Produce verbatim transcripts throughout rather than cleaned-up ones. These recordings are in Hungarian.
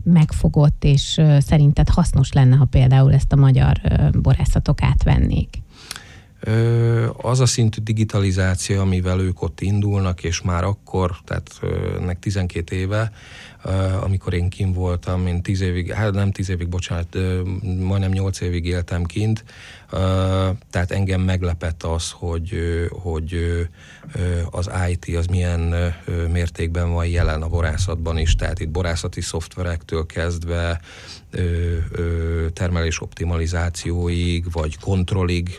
megfogott, és ö, szerinted hasznos lenne, ha például ezt a magyar ö, borászatok átvennék? Az a szintű digitalizáció, amivel ők ott indulnak, és már akkor, tehát ennek tizenkét éve, amikor én kint voltam, én tíz évig, hát nem tíz évig, bocsánat, majdnem nyolc évig éltem kint, tehát engem meglepett az, hogy, hogy az i té az milyen mértékben van jelen a borászatban is, tehát itt borászati szoftverektől kezdve termelés optimalizációig, vagy kontrollig,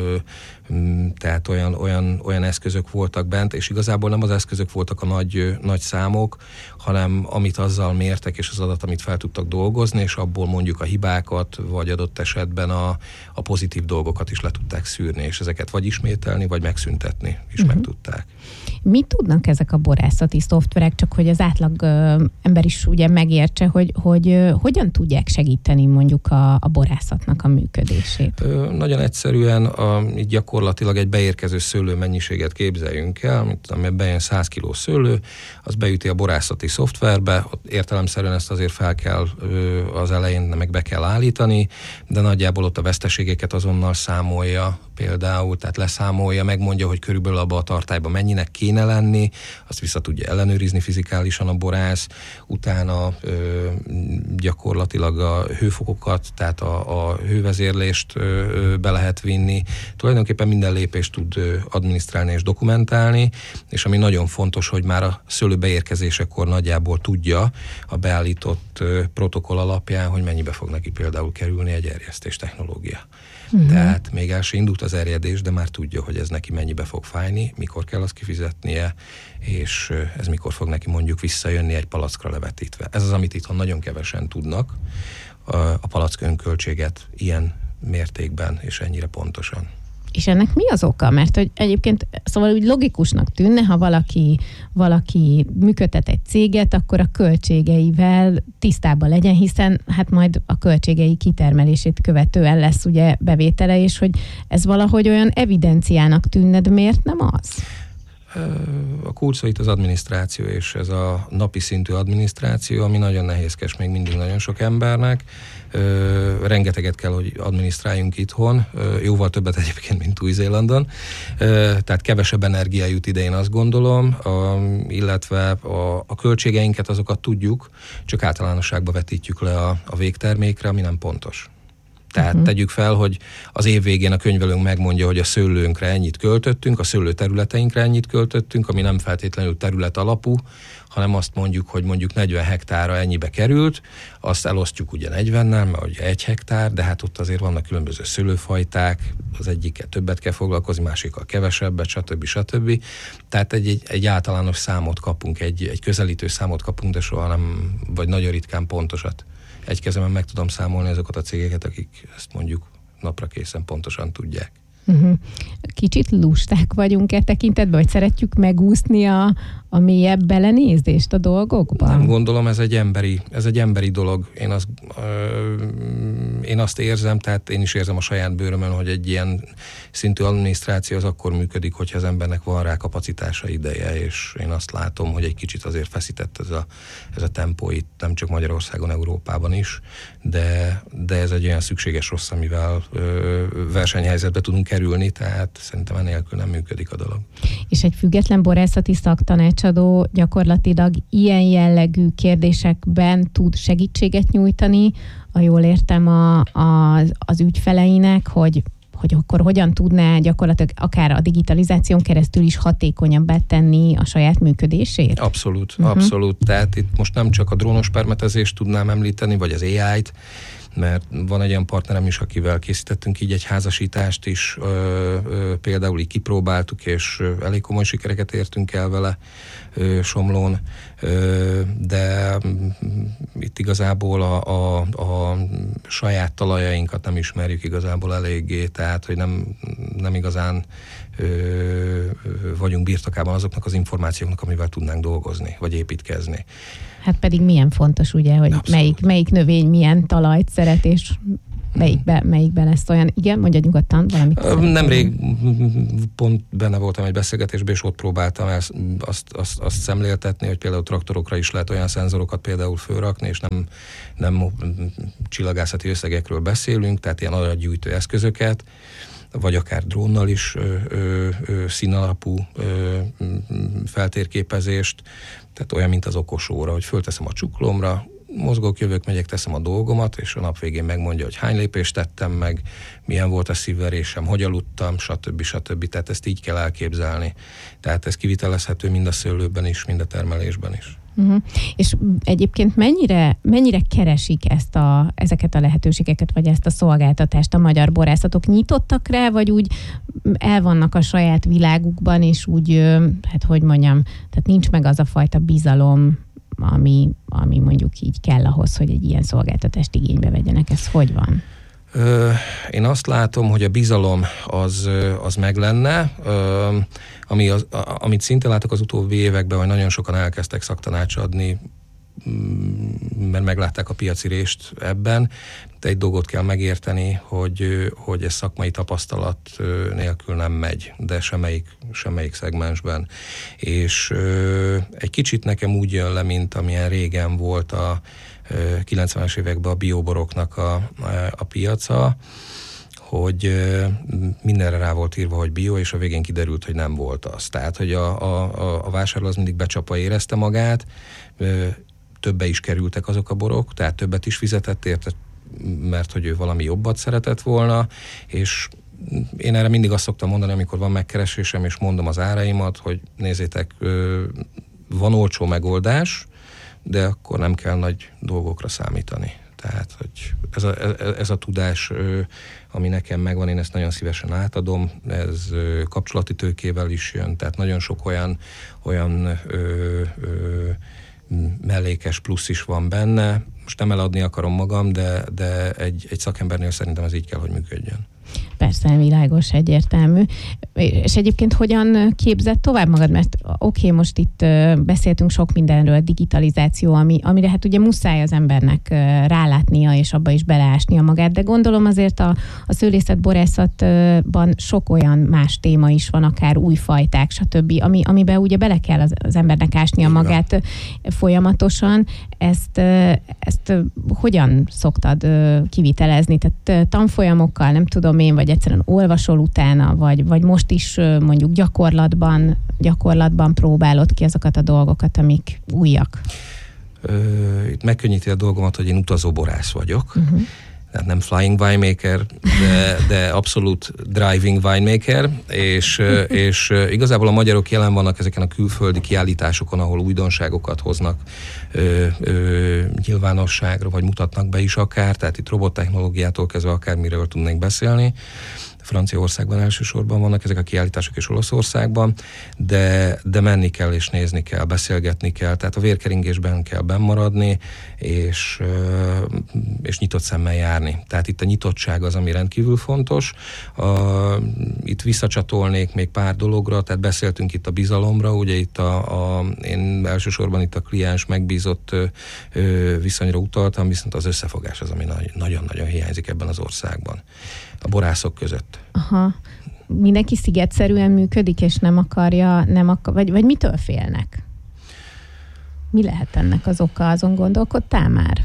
tehát olyan, olyan, olyan eszközök voltak bent, és igazából nem az eszközök voltak a nagy, nagy számok, hanem amit azzal mértek, és az adat, amit fel tudtak dolgozni, és abból mondjuk a hibákat, vagy adott esetben a, a pozitív dolgokat is le tudták szűrni, és ezeket vagy ismételni, vagy megszüntetni is uh-huh. meg tudták. Mit tudnak ezek a borászati szoftverek, csak hogy az átlag ö, ember is ugye megértse, hogy, hogy ö, hogyan tudják segíteni mondjuk a, a borászatnak a működését? Ö, nagyon egyszerűen a, így gyakorlatilag egy beérkező szőlő mennyiséget képzeljünk el, mint amely bejön száz kiló szőlő, az beüti a borászati szoftverbe, ott értelemszerűen ezt azért fel kell ö, az elején meg be kell állítani, de nagyjából ott a veszteségeket azonnal számolja például, tehát leszámolja, megmondja, hogy körülbelül abban a tartályban mennyinek kéne lenni, azt vissza tudja ellenőrizni fizikálisan a borász, utána ö, gyakorlatilag a hőfokokat, tehát a, a hővezérlést ö, be lehet vinni. Tulajdonképpen minden lépést tud ö, adminisztrálni és dokumentálni, és ami nagyon fontos, hogy már a szőlő beérkezésekor nagyjából tudja a beállított ö, protokoll alapján, hogy mennyibe fog neki például kerülni egy erjesztés technológia. Uh-huh. Tehát még el se indult az erjedés, de már tudja, hogy ez neki mennyibe fog fájni, mikor kell azt kifizetnie, és ez mikor fog neki mondjuk visszajönni egy palackra levetítve. Ez az, amit itthon nagyon kevesen tudnak, a palack önköltséget ilyen mértékben és ennyire pontosan. És ennek mi az oka? Mert hogy egyébként szóval úgy logikusnak tűnne, ha valaki, valaki működtet egy céget, akkor a költségeivel tisztában legyen, hiszen hát majd a költségei kitermelését követően lesz ugye bevétele, és hogy ez valahogy olyan evidenciának tűnne, de miért nem az? A kulcs szó itt az adminisztráció, és ez a napi szintű adminisztráció, ami nagyon nehézkes még mindig nagyon sok embernek. Ö, rengeteget kell, hogy adminisztráljunk itthon, ö, jóval többet egyébként, mint Új-Zélandon, ö, tehát kevesebb energia jut ide, én azt gondolom, a, illetve a, a költségeinket azokat tudjuk, csak általánosságba vetítjük le a, a végtermékre, ami nem pontos. Tehát uh-huh. tegyük fel, hogy az év végén a könyvelőnk megmondja, hogy a szőlőnkre ennyit költöttünk, a szőlő területeinkre ennyit költöttünk, ami nem feltétlenül terület alapú, hanem azt mondjuk, hogy mondjuk negyven hektára ennyibe került, azt elosztjuk ugye negyvennel, mert ugye egy hektár, de hát ott azért vannak különböző szőlőfajták, az egyikkel többet kell foglalkozni, másikkal kevesebbet, stb. stb. Tehát egy, egy, egy általános számot kapunk, egy, egy közelítő számot kapunk, de soha nem, vagy nagyon ritkán pontosat. Egy kezemen meg tudom számolni azokat a cégeket, akik ezt mondjuk napra készen pontosan tudják. Uh-huh. Kicsit lusták vagyunk e tekintetben, vagy szeretjük megúszni a, a mélyebb belenézést a dolgokban? Nem gondolom, ez egy emberi, ez egy emberi dolog. Én azt, ö, én azt érzem, tehát én is érzem a saját bőrömön, hogy egy ilyen szintű adminisztráció az akkor működik, hogyha az embernek van rá kapacitása, ideje, és én azt látom, hogy egy kicsit azért feszített ez a, ez a tempó itt, nem csak Magyarországon, Európában is, de, de ez egy olyan szükséges rossz, amivel ö, versenyhelyzetbe tudunk kerülni, tehát szerintem enélkül nem működik a dolog. És egy független borászati szaktanácsadó gyakorlatilag ilyen jellegű kérdésekben tud segítséget nyújtani, ha jól értem a, a, az ügyfeleinek, hogy hogy akkor hogyan tudná gyakorlatilag akár a digitalizáción keresztül is hatékonyabbá tenni a saját működését? Abszolút, uh-huh. abszolút. Tehát itt most nem csak a drónos permetezést tudnám említeni, vagy az á í-t, mert van egy olyan partnerem is, akivel készítettünk így egy házasítást is, ö, ö, például így kipróbáltuk, és ö, elég komoly sikereket értünk el vele ö, Somlón, ö, de itt igazából a, a, a saját talajainkat nem ismerjük igazából eléggé, tehát hogy nem, nem igazán ö, ö, vagyunk birtokában azoknak az információknak, amivel tudnánk dolgozni, vagy építkezni. Hát pedig milyen fontos ugye, hogy melyik, melyik növény milyen talajt szeret, és melyikbe, melyikbe lesz olyan. Igen, mondja nyugodtan valamit. Nemrég pont benne voltam egy beszélgetésben, és ott próbáltam azt, azt, azt, azt szemléltetni, hogy például traktorokra is lehet olyan szenzorokat például fölrakni, és nem, nem csillagászati összegekről beszélünk, tehát ilyen adatgyűjtő eszközöket, vagy akár drónnal is ö, ö, ö, színalapú ö, feltérképezést, tehát olyan, mint az okos óra, hogy fölteszem a csuklómra, mozgok, jövök, megyek, teszem a dolgomat, és a nap végén megmondja, hogy hány lépést tettem meg, milyen volt a szívverésem, hogy aludtam, stb. stb. Tehát ezt így kell elképzelni. Tehát ez kivitelezhető mind a szőlőben is, mind a termelésben is. Uh-huh. És egyébként mennyire, mennyire keresik ezt a, ezeket a lehetőségeket, vagy ezt a szolgáltatást a magyar borászatok? Nyitottak rá, vagy úgy el vannak a saját világukban, és úgy, hát hogy mondjam, tehát nincs meg az a fajta bizalom, ami, ami mondjuk így kell ahhoz, hogy egy ilyen szolgáltatást igénybe vegyenek. Ez hogy van? Én azt látom, hogy a bizalom az, az meg lenne, ami az, amit szinte látok az utóbbi években, hogy nagyon sokan elkezdtek szaktanács adni, mert meglátták a piaci rést ebben. De egy dolgot kell megérteni, hogy, hogy ez szakmai tapasztalat nélkül nem megy, de semmelyik, semmelyik szegmensben. És egy kicsit nekem úgy jön le, mint amilyen régen volt a kilencvenes években a bioboroknak a, a piaca, hogy mindenre rá volt írva, hogy bio, és a végén kiderült, hogy nem volt az. Tehát, hogy a, a, a vásárló az mindig becsapva érezte magát, többe is kerültek azok a borok, tehát többet is fizetett érte, mert hogy ő valami jobbat szeretett volna, és én erre mindig azt szoktam mondani, amikor van megkeresésem, és mondom az áraimat, hogy nézzétek, van olcsó megoldás, de akkor nem kell nagy dolgokra számítani. Tehát, hogy ez a, ez a tudás, ami nekem megvan, én ezt nagyon szívesen átadom, ez kapcsolati tőkével is jön, tehát nagyon sok olyan, olyan ö, ö, mellékes plusz is van benne. Most nem eladni akarom magam, de, de egy, egy szakembernél szerintem ez így kell, hogy működjön. Persze, világos, egyértelmű. És egyébként hogyan képzett tovább magad? Mert oké, okay, most itt beszéltünk sok mindenről, digitalizáció, ami, amire hát ugye muszáj az embernek rálátnia, és abba is beleásnia magát, de gondolom azért a, a szőlészet, borászatban sok olyan más téma is van, akár új fajták, stb., ami, amiben ugye bele kell az, az embernek ásnia Igen. magát folyamatosan. Ezt, ezt hogyan szoktad kivitelezni? Tehát tanfolyamokkal, nem tudom én, vagy egyszerűen olvasol utána, vagy, vagy most is mondjuk gyakorlatban, gyakorlatban próbálod ki azokat a dolgokat, amik újak? Ö, itt megkönnyíti a dolgomat, hogy én utazó borász vagyok. Uh-huh. Tehát nem flying winemaker, de, de abszolút driving winemaker, és, és igazából a magyarok jelen vannak ezeken a külföldi kiállításokon, ahol újdonságokat hoznak ö, ö, nyilvánosságra, vagy mutatnak be is akár, tehát itt robottechnológiától kezdve akármiről tudnék beszélni. Franciaországban elsősorban vannak ezek a kiállítások, és Olaszországban, de, de menni kell és nézni kell, beszélgetni kell, tehát a vérkeringésben kell bennmaradni, és, és nyitott szemmel járni. Tehát itt a nyitottság az, ami rendkívül fontos. A, itt visszacsatolnék még pár dologra, tehát beszéltünk itt a bizalomra, ugye itt a, a én elsősorban itt a kliens megbízott ö, ö, viszonyra utaltam, viszont az összefogás az, ami nagyon-nagyon hiányzik ebben az országban. A borászok között. Aha. Mindenki szigetszerűen működik, és nem akarja, nem akar, vagy, vagy mitől félnek? Mi lehet ennek az oka? Azon gondolkodtál már?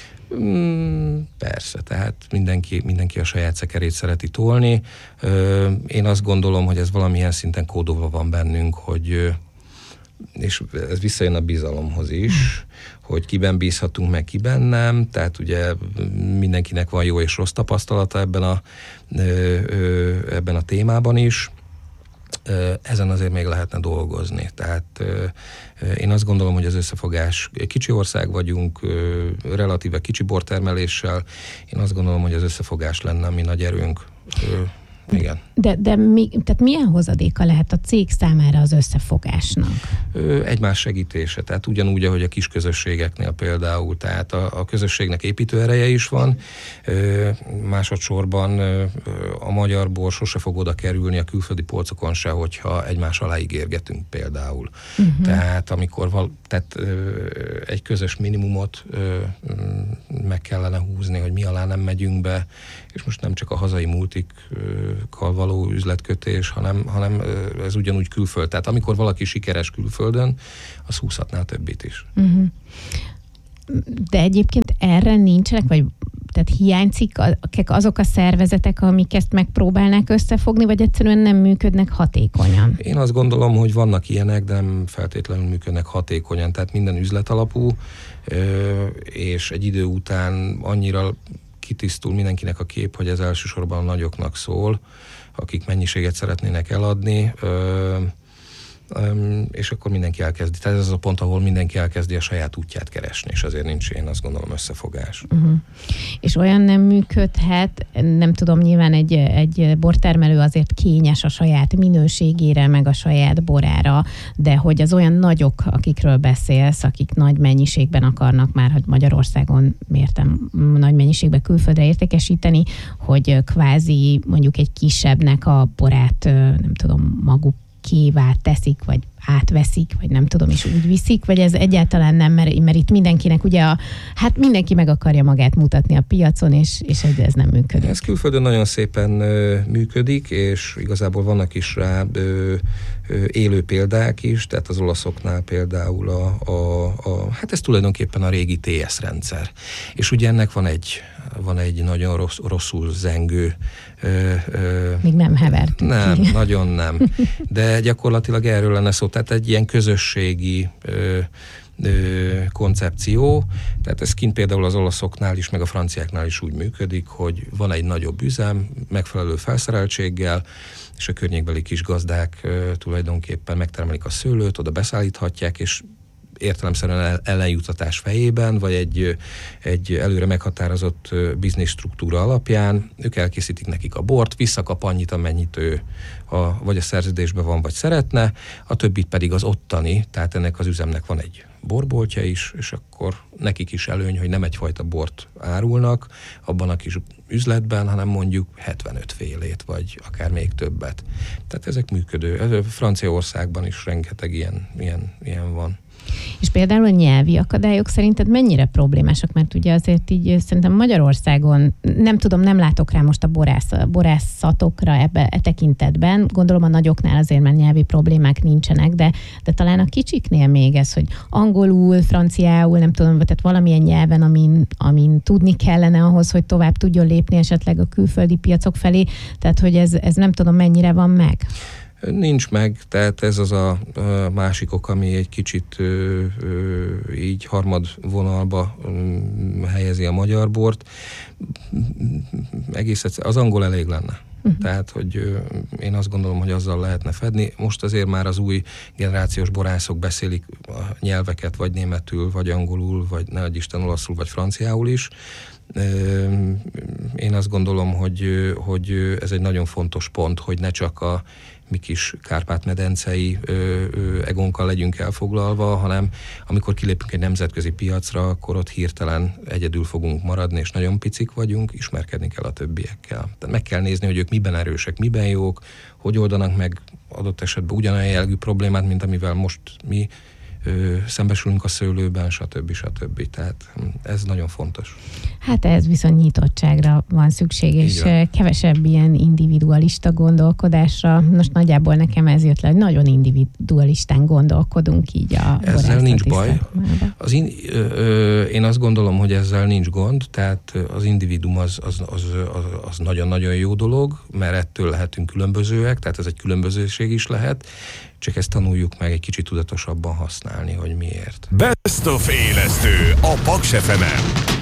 Mm, persze, tehát mindenki, mindenki a saját szekerét szereti tolni. Ö, én azt gondolom, hogy ez valamilyen szinten kódolva van bennünk, hogy és ez visszajön a bizalomhoz is, hogy kiben bízhatunk meg, kiben nem, tehát ugye mindenkinek van jó és rossz tapasztalata ebben a, ebben a témában is. Ezen azért még lehetne dolgozni. Tehát én azt gondolom, hogy az összefogás, kicsi ország vagyunk, relatíve kicsi bortermeléssel, én azt gondolom, hogy az összefogás lenne a mi nagy erőnk. igen. De, de mi, tehát milyen hozadéka lehet a cég számára az összefogásnak? Egymás segítése, tehát ugyanúgy, ahogy a kis közösségeknél például, tehát a, a közösségnek építő ereje is van, másodszorban a magyar bor sose fog oda kerülni a külföldi polcokon se, hogyha egymás alá ígérgetünk például. Uh-huh. Tehát amikor val, tehát, egy közös minimumot meg kellene húzni, hogy mi alá nem megyünk be, és most nem csak a hazai multikkal való üzletkötés, hanem, hanem ez ugyanúgy külföld. Tehát amikor valaki sikeres külföldön, az húzhatná a többit is. Uh-huh. De egyébként erre nincsenek, vagy tehát hiányzik azok a szervezetek, amik ezt megpróbálnák összefogni, vagy egyszerűen nem működnek hatékonyan? Én azt gondolom, hogy vannak ilyenek, de nem feltétlenül működnek hatékonyan. Tehát minden üzletalapú, és egy idő után annyira kitisztul mindenkinek a kép, hogy ez elsősorban a nagyoknak szól, akik mennyiséget szeretnének eladni, és akkor mindenki elkezdi. Tehát ez az a pont, ahol mindenki elkezdi a saját útját keresni, és azért nincs, én azt gondolom, összefogás. Uh-huh. És olyan nem működhet, nem tudom, nyilván egy, egy bortermelő azért kényes a saját minőségére, meg a saját borára, de hogy az olyan nagyok, akikről beszélsz, akik nagy mennyiségben akarnak már, hogy Magyarországon mértem nagy mennyiségben külföldre értékesíteni, hogy kvázi mondjuk egy kisebbnek a borát, nem tudom, maguk kívá teszik, vagy átveszik, vagy nem tudom, és úgy viszik, vagy ez egyáltalán nem, mert, mert itt mindenkinek ugye a, hát mindenki meg akarja magát mutatni a piacon, és, és ez nem működik. Ez külföldön nagyon szépen ö, működik, és igazából vannak is rá ö, ö, élő példák is, tehát az olaszoknál például a, a, a, hát ez tulajdonképpen a régi té es rendszer. És ugye ennek van egy, van egy nagyon rossz, rosszul zengő Ö, ö, Még nem hevertük Nem, ki. nagyon nem. De gyakorlatilag erről lenne szó. Tehát egy ilyen közösségi ö, ö, koncepció. Tehát ez kint például az olaszoknál is, meg a franciáknál is úgy működik, hogy van egy nagyobb üzem, megfelelő felszereltséggel, és a környékbeli kis gazdák ö, tulajdonképpen megtermelik a szőlőt, oda beszállíthatják, és értelemszerűen ellenjutatás fejében, vagy egy, egy előre meghatározott biznisz struktúra alapján, ők elkészítik nekik a bort, visszakap annyit, amennyit ő a, vagy a szerződésben van, vagy szeretne, a többit pedig az ottani, tehát ennek az üzemnek van egy borboltja is, és akkor nekik is előny, hogy nem egyfajta bort árulnak abban a kis üzletben, hanem mondjuk hetvenöt félét, vagy akár még többet. Tehát ezek működő. Franciaországban is rengeteg ilyen, ilyen, ilyen van. És például a nyelvi akadályok szerinted mennyire problémásak? Mert ugye azért így szerintem Magyarországon, nem tudom, nem látok rá most a borász, borászatokra ebbe e tekintetben. Gondolom a nagyoknál azért már nyelvi problémák nincsenek, de, de talán a kicsiknél még ez, hogy angolul, franciául, nem tudom, tehát valamilyen nyelven, amin, amin tudni kellene ahhoz, hogy tovább tudjon lépni esetleg a külföldi piacok felé. Tehát, hogy ez, ez nem tudom, mennyire van meg? Nincs meg, tehát ez az a, a másik ok, ami egy kicsit ö, ö, így harmad vonalba ö, helyezi a magyar bort. Egész egyszer, az angol elég lenne. Uh-huh. Tehát, hogy ö, én azt gondolom, hogy azzal lehetne fedni. Most azért már az új generációs borászok beszélik a nyelveket, vagy németül, vagy angolul, vagy ne adj Isten olaszul, vagy franciául is. Én azt gondolom, hogy, hogy ez egy nagyon fontos pont, hogy ne csak a mi kis Kárpát-medencei ö, ö, egonkkal legyünk elfoglalva, hanem amikor kilépünk egy nemzetközi piacra, akkor ott hirtelen egyedül fogunk maradni, és nagyon picik vagyunk, ismerkedni kell a többiekkel. Tehát meg kell nézni, hogy ők miben erősek, miben jók, hogy oldanak meg adott esetben ugyanolyan jellegű problémát, mint amivel most mi ö, szembesülünk a szőlőben, stb. stb. Tehát ez nagyon fontos. Hát ez viszont nyitottságra van szükség, és kevesebb ilyen individualista gondolkodásra. Most nagyjából nekem ez jött le, hogy nagyon individualistán gondolkodunk így a ezzel nincs baj. Az in, ö, ö, én azt gondolom, hogy ezzel nincs gond, tehát az individuum az, az, az, az, az nagyon-nagyon jó dolog, mert ettől lehetünk különbözőek, tehát ez egy különbözőség is lehet, csak ezt tanuljuk meg egy kicsit tudatosabban használni, hogy miért. Best of élesztő a Paks ef emen.